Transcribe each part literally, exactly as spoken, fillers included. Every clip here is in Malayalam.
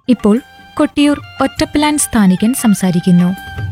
ഇപ്പോൾ കൊട്ടിയൂർ ഒറ്റപ്പിലാൻ സ്ഥാനികൻ സംസാരിക്കുന്നു.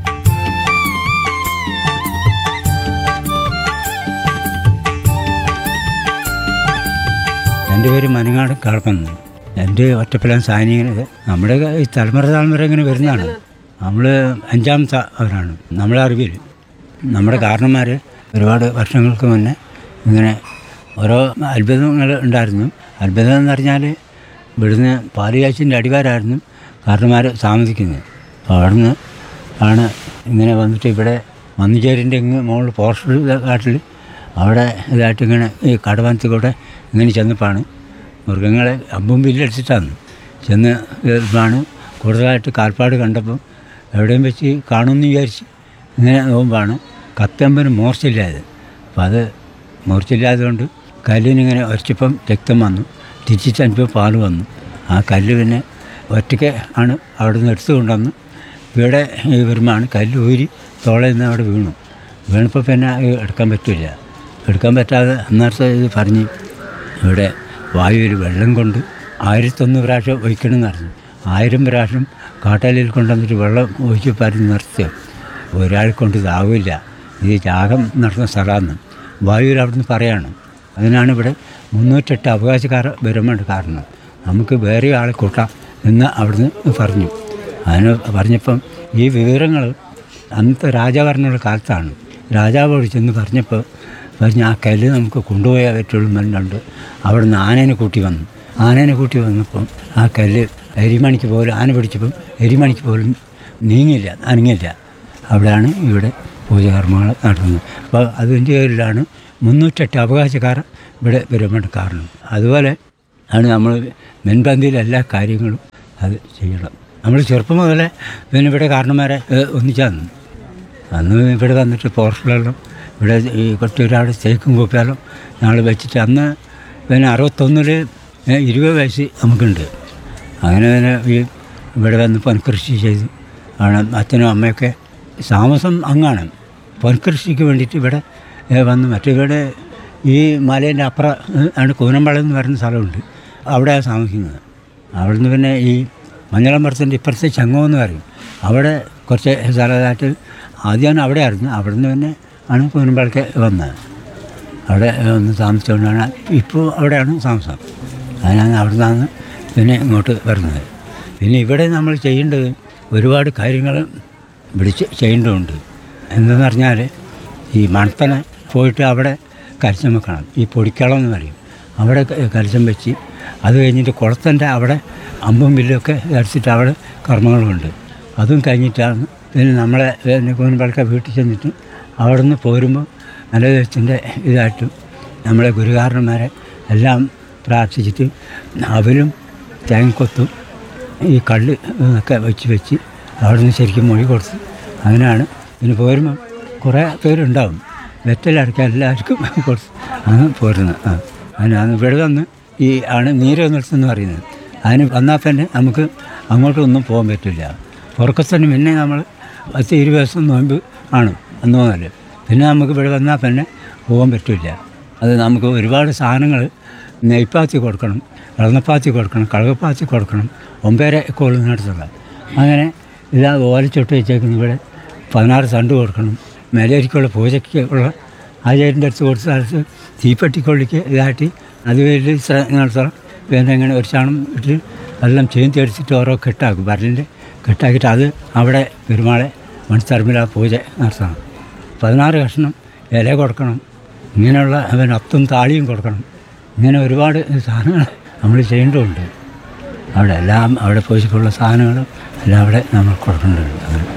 എൻ്റെ പേര് മനങ്ങാട് കളപ്പന്ന്. എൻ്റെ ഒറ്റപ്പിലാൻ സ്ഥാനികൻ നമ്മുടെ ഈ തലമുറ തലമുറ ഇങ്ങനെ വരുന്നതാണ്. നമ്മൾ അഞ്ചാമത്തെ അവരാണ് നമ്മളെ അറിവിൽ. നമ്മുടെ കാരണന്മാർ ഒരുപാട് വർഷങ്ങൾക്ക് മുന്നേ ഇങ്ങനെ ഓരോ അത്ഭുതങ്ങൾ ഉണ്ടായിരുന്നു. അത്ഭുതം എന്ന് പറഞ്ഞാൽ ഇവിടുന്ന് പാലുകാച്ചിൻ്റെ അടിവാരായിരുന്നു കാരണന്മാർ താമസിക്കുന്നത്. അപ്പോൾ അവിടുന്ന് ആണ് ഇങ്ങനെ വന്നിട്ട് ഇവിടെ മന്നുചേരിൻ്റെ ഇങ്ങ് മുകളിൽ പോർഷൽ കാട്ടിൽ അവിടെ ഇതായിട്ട് ഇങ്ങനെ ഈ കടവനത്തിൽ കൂടെ ഇങ്ങനെ ചെന്നപ്പോഴാണ് മൃഗങ്ങളെ അമ്പും വില്ലടിച്ചിട്ടാണ് ചെന്ന് ആണ് കൂടുതലായിട്ട് കാൽപ്പാട് കണ്ടപ്പോൾ എവിടെയും വെച്ച് കാണുമെന്ന് വിചാരിച്ച് ഇങ്ങനെ നോക്കുമ്പോഴാണ് കത്തമ്പന് മൂർച്ചയില്ലായത്. അപ്പോൾ അത് മൂർച്ചയില്ലാത്തതുകൊണ്ട് കല്ലിനിങ്ങനെ ഒരച്ചപ്പം രക്തം വന്നു, തിരിച്ചിട്ടപ്പോൾ പാല് വന്നു. ആ കല്ല് പിന്നെ ഒറ്റയ്ക്ക് ആണ് അവിടെ നിന്ന് എടുത്തു കൊണ്ടുവന്ന് ഇവിടെ ഈ വരുമ്പോഴാണ് കല്ല് ഊരി തോളയിൽ നിന്ന് അവിടെ വീണു. വീണപ്പോൾ പിന്നെ എടുക്കാൻ പറ്റില്ല. എടുക്കാൻ പറ്റാതെ അന്നേരത്തെ ഇത് പറഞ്ഞ് ഇവിടെ വായുവിൽ വെള്ളം കൊണ്ട് ആയിരത്തൊന്ന് പ്രാവശ്യം ഒഴിക്കണമെന്ന് പറഞ്ഞു. ആയിരം പ്രാവശ്യം കാട്ടാലിൽ കൊണ്ടുവന്നിട്ട് വെള്ളം ഒഴിച്ച് പറഞ്ഞ് നിർത്തിയോ ഒരാളെ കൊണ്ട് ഇതാവില്ല, ഇത് യാഗം നടത്തുന്ന സ്ഥലമാണ് വായുവിൽ അവിടെ നിന്ന് പറയാണ്. അതിനാണ് ഇവിടെ മുന്നൂറ്റെട്ട് അവകാശക്കാർ വരുമ്പോൾ കാരണം നമുക്ക് വേറെ ആളെ കൂട്ടാം എന്ന് അവിടുന്ന് പറഞ്ഞു. അതിന് പറഞ്ഞപ്പം ഈ വിവരങ്ങൾ അന്നത്തെ രാജാഭരണമുള്ള കാലത്താണ്. രാജാവോട് ചെന്ന് പറഞ്ഞപ്പോൾ പറഞ്ഞ് ആ കല്ല് നമുക്ക് കൊണ്ടുപോയാൽ പറ്റുള്ളൂ എന്നുണ്ട്. അവിടുന്ന് ആനേനെ കൂട്ടി വന്നു. ആനേനെ കൂട്ടി വന്നപ്പം ആ കല്ല് എരിമണിക്ക് പോലും ആന പിടിച്ചപ്പം എരിമണിക്ക് പോലും നീങ്ങില്ല, അനങ്ങില്ല. അവിടെയാണ് ഇവിടെ പൂജകർമ്മങ്ങൾ നടത്തുന്നത്. അപ്പോൾ അതിൻ്റെ പേരിലാണ് മുന്നൂറ്റെട്ട് അവകാശക്കാർ ഇവിടെ വരുമ്പോൾ കാരണം. അതുപോലെ ആണ് നമ്മൾ മുൻപന്തിയിലെ എല്ലാ കാര്യങ്ങളും അത് ചെയ്യണം. നമ്മൾ ചെറുപ്പം മുതലേ പിന്നെ ഇവിടെ കാരണന്മാരെ ഒന്നിച്ചാന്ന് അന്ന് ഇവിടെ വന്നിട്ട് പോർഷലെല്ലാം ഇവിടെ ഈ കൊട്ടിയൂരാട് തേക്കും കൂപ്പിയാലും ഞങ്ങൾ വെച്ചിട്ട് അന്ന് പിന്നെ അറുപത്തൊന്നിൽ ഇരുപത് വയസ്സ് നമുക്കുണ്ട്. അങ്ങനെ തന്നെ ഈ ഇവിടെ വന്ന് പൊൻകൃഷി ചെയ്തു ആണ് അച്ഛനും അമ്മയൊക്കെ താമസം അങ്ങാണ്. പൊൻകൃഷിക്ക് വേണ്ടിയിട്ട് ഇവിടെ വന്ന് മറ്റിവിടെ ഈ മലേൻ്റെ അപ്പുറം ആണ് കൂനമ്പളം എന്ന് പറയുന്ന സ്ഥലമുണ്ട്, അവിടെയാണ് താമസിക്കുന്നത്. അവിടുന്ന് പിന്നെ ഈ മഞ്ഞളമ്പറത്തിൻ്റെ ഇപ്പുറത്തെ ചങ്ങമെന്ന് പറയും, അവിടെ കുറച്ച് സ്ഥലമായിട്ട് ആദ്യമാണ് അവിടെ ആയിരുന്നു. അവിടുന്ന് പിന്നെ ആണ് കൂനമ്പളക്ക് വന്നത്. അവിടെ ഒന്ന് താമസിച്ചുകൊണ്ടാണ് ഇപ്പോൾ അവിടെയാണ് താമസം. അതിനാണ് അവിടെ നിന്നാണ് പിന്നെ ഇങ്ങോട്ട് വരുന്നത്. പിന്നെ ഇവിടെ നമ്മൾ ചെയ്യേണ്ടത് ഒരുപാട് കാര്യങ്ങൾ ഇവിടെ ചെയ്യേണ്ടതുണ്ട്. എന്തെന്ന് പറഞ്ഞാൽ ഈ മണത്തനെ പോയിട്ട് അവിടെ കലശം വെക്കണം. ഈ പൊടിക്കളം എന്ന് പറയും, അവിടെ കലശം വെച്ച് അത് കഴിഞ്ഞിട്ട് കുളത്തിൻ്റെ അവിടെ അമ്പും വില്ലൊക്കെ അടിച്ചിട്ട് അവിടെ കർമ്മങ്ങളുണ്ട്. അതും കഴിഞ്ഞിട്ടാണ് പിന്നെ നമ്മളെ കൂനമ്പളക്ക വീട്ടിൽ ചെന്നിട്ട് അവിടെ നിന്ന് പോരുമ്പോൾ നല്ല ദിവസത്തിൻ്റെ ഇതായിട്ടും നമ്മളെ ഗുരുകാരന്മാരെ എല്ലാം പ്രാർത്ഥിച്ചിട്ട് അവരും തേങ്ങക്കൊത്തും ഈ കള്ള് ഒക്കെ വെച്ച് വെച്ച് അവിടെ നിന്ന് ശരിക്കും മൊഴി കൊടുത്ത് അങ്ങനെയാണ് പിന്നെ പോരുമ്പോൾ കുറേ പേരുണ്ടാവും. വെറ്റലടക്കം എല്ലാവർക്കും കൊടുത്ത് ആണ് പോരുന്നത്. ആ അതിനാണ് ഇവിടെ വന്ന് ഈ ആണ് നീര നിർത്തുമെന്ന് പറയുന്നത്. അതിന് വന്നാൽ തന്നെ നമുക്ക് അങ്ങോട്ടൊന്നും പോകാൻ പറ്റില്ല. പുറക്കത്തിന് പിന്നെ നമ്മൾ പത്ത് ഇരുപത് ദിവസം നോമ്പ് ആണ് അന്ന് മുതൽ. പിന്നെ നമുക്ക് ഇവിടെ വന്നാൽ തന്നെ പോകാൻ പറ്റില്ല. അത് നമുക്ക് ഒരുപാട് സാധനങ്ങൾ നെയ്പ്പാത്തി കൊടുക്കണം, വെള്ളപ്പാത്തി കൊടുക്കണം, കളകപ്പാത്തി കൊടുക്കണം, ഒമ്പേരെ കൊള്ളുന്നിടത്തുള്ള അങ്ങനെ ഇതാ ഓലച്ചൊട്ട് വെച്ചേക്കുന്ന ഇവിടെ പതിനാറ് തണ്ട് കൊടുക്കണം. മേലേരിക്കുള്ള പൂജയ്ക്ക് ഉള്ള ആചാര്യൻ്റെ അടുത്ത് കൊടുത്ത സ്ഥലത്ത് തീപ്പെട്ടിക്കൊള്ളിക്ക് ഇതാട്ടി അത് വലിയ നടത്തണം. പിന്നെ ഇങ്ങനെ ഒരു ചാണം ഇട്ട് എല്ലാം ചേന്തി അടിച്ചിട്ട് ഓരോ കെട്ടാക്കും, വരലിൻ്റെ കെട്ടാക്കിയിട്ട് അത് അവിടെ പെരുമാളെ മൺതറമ്പിൽ ആ പൂജ നടത്തണം. പതിനാറ് കഷ്ണം ഇല കൊടുക്കണം. ഇങ്ങനെയുള്ള അവൻ അത്തും താളിയും കൊടുക്കണം. ഇങ്ങനെ ഒരുപാട് സാധനങ്ങൾ നമ്മൾ ചെയ്യേണ്ടതുണ്ട്. അവിടെ എല്ലാം അവിടെ പൂജയ്ക്കുള്ള സാധനങ്ങളും എല്ലാം അവിടെ നമ്മൾ കൊടുക്കേണ്ടതുണ്ട്. അങ്ങനെ